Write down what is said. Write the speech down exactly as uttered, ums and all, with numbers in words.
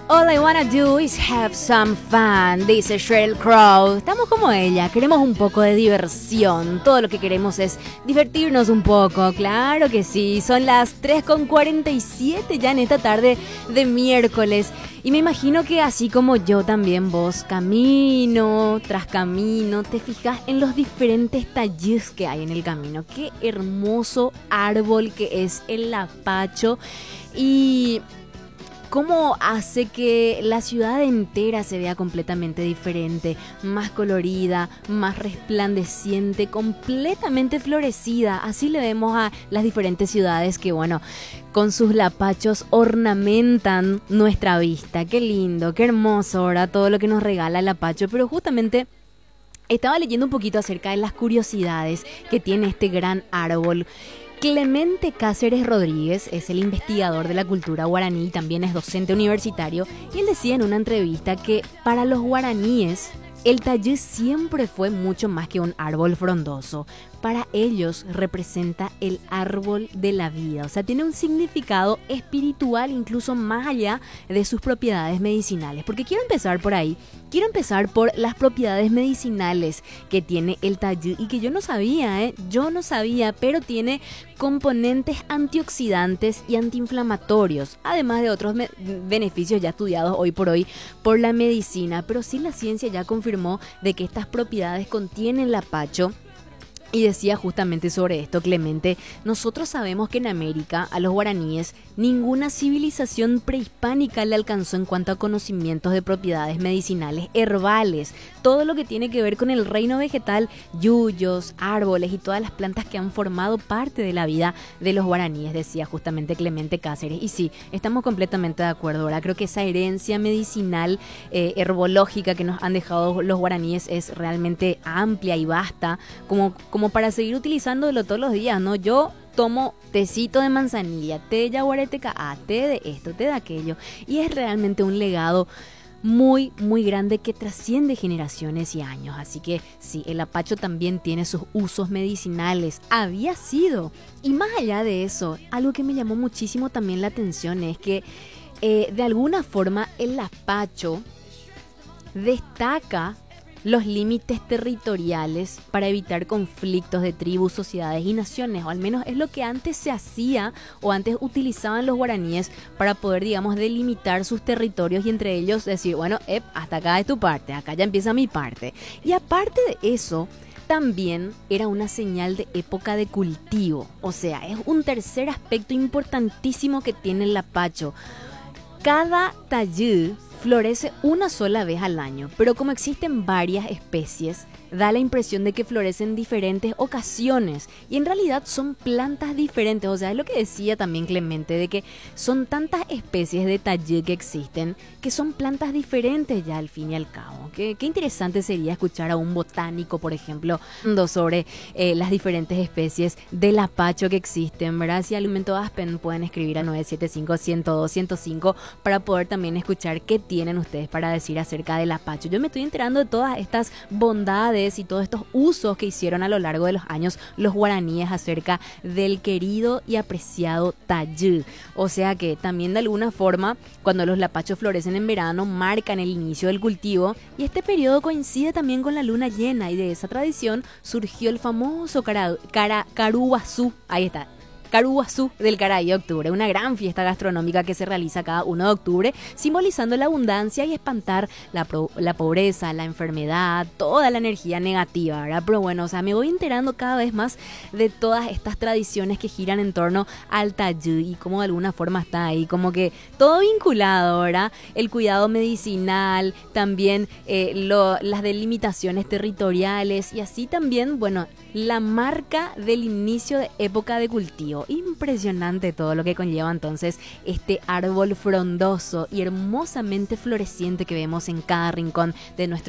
All I wanna do is have some fun, dice Sheryl Crow. Estamos como ella, queremos un poco de diversión. Todo lo que queremos es divertirnos un poco, claro que sí. Son las tres con cuarenta y siete ya en esta tarde de miércoles. Y me imagino que así como yo también vos, camino tras camino, te fijas en los diferentes talleres que hay en el camino. Qué hermoso árbol que es el lapacho. Y cómo hace que la ciudad entera se vea completamente diferente, más colorida, más resplandeciente, completamente florecida. Así le vemos a las diferentes ciudades que, bueno, con sus lapachos ornamentan nuestra vista. Qué lindo, qué hermoso ahora todo lo que nos regala el lapacho. Pero justamente estaba leyendo un poquito acerca de las curiosidades que tiene este gran árbol. Clemente Cáceres Rodríguez es el investigador de la cultura guaraní y también es docente universitario, y él decía en una entrevista que para los guaraníes el tayú siempre fue mucho más que un árbol frondoso. Para ellos representa el árbol de la vida, o sea, tiene un significado espiritual incluso más allá de sus propiedades medicinales. Porque quiero empezar por ahí, quiero empezar por las propiedades medicinales que tiene el tayú y que yo no sabía, ¿eh? Yo no sabía, pero tiene componentes antioxidantes y antiinflamatorios, además de otros me- beneficios ya estudiados hoy por hoy por la medicina. Pero sí, la ciencia ya confirmó de que estas propiedades contienen lapacho. Y decía justamente sobre esto Clemente: nosotros sabemos que en América a los guaraníes ninguna civilización prehispánica le alcanzó en cuanto a conocimientos de propiedades medicinales herbales. Todo lo que tiene que ver con el reino vegetal, yuyos, árboles y todas las plantas que han formado parte de la vida de los guaraníes, decía justamente Clemente Cáceres. Y sí, estamos completamente de acuerdo. Ahora creo que esa herencia medicinal, eh, herbológica que nos han dejado los guaraníes es realmente amplia y vasta, como como para seguir utilizándolo todos los días, ¿no? Yo tomo tecito de manzanilla, té de yaguareteca, ah, té de esto, té de aquello, y es realmente un legado muy, muy grande que trasciende generaciones y años. Así que sí, el lapacho también tiene sus usos medicinales, había sido. Y más allá de eso, algo que me llamó muchísimo también la atención es que eh, de alguna forma el lapacho destaca los límites territoriales para evitar conflictos de tribus, sociedades y naciones, o al menos es lo que antes se hacía o antes utilizaban los guaraníes para poder, digamos, delimitar sus territorios y entre ellos decir, bueno, ep, hasta acá es tu parte, acá ya empieza mi parte. Y aparte de eso, también era una señal de época de cultivo, o sea, es un tercer aspecto importantísimo que tiene el lapacho. Cada tayú florece una sola vez al año, pero como existen varias especies, da la impresión de que florecen en diferentes ocasiones y en realidad son plantas diferentes. O sea, es lo que decía también Clemente, de que son tantas especies de tayú que existen que son plantas diferentes ya al fin y al cabo. Qué, qué interesante sería escuchar a un botánico, por ejemplo, hablando sobre eh, las diferentes especies de lapacho que existen, ¿verdad? Si Alimento Aspen pueden escribir a nueve siete cinco, uno cero dos, uno cero cinco para poder también escuchar qué tienen ustedes para decir acerca del lapacho. Yo me estoy enterando de todas estas bondades y todos estos usos que hicieron a lo largo de los años los guaraníes acerca del querido y apreciado tayú. O sea que también de alguna forma, cuando los lapachos florecen en verano, marcan el inicio del cultivo, y este periodo coincide también con la luna llena, y de esa tradición surgió el famoso cara, cara, caruazú. Ahí está. Caruazú del Caray de Octubre, una gran fiesta gastronómica que se realiza cada uno de octubre, simbolizando la abundancia y espantar la, pro, la pobreza, la enfermedad, toda la energía negativa, ¿verdad? Pero bueno, o sea, me voy enterando cada vez más de todas estas tradiciones que giran en torno al tayú y cómo de alguna forma está ahí, como que todo vinculado, ¿verdad? El cuidado medicinal, también eh, lo, las delimitaciones territoriales y así también, bueno, la marca del inicio de época de cultivo. Impresionante todo lo que conlleva entonces este árbol frondoso y hermosamente floreciente que vemos en cada rincón de nuestro